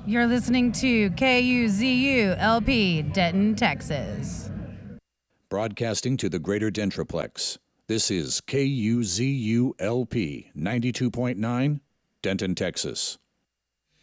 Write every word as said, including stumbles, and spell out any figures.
You're listening to K U Z U L P, Denton, Texas. Broadcasting to the greater Dentroplex, this is K U Z U L P ninety-two point nine, Denton, Texas.